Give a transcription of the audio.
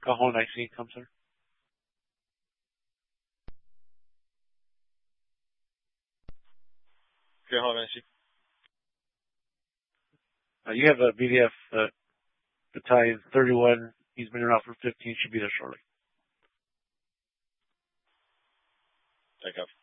Cajon IC comes, sir. Cajon IC. You have a BDF battalion 31. He's been around for 15. Should be there shortly. Take off.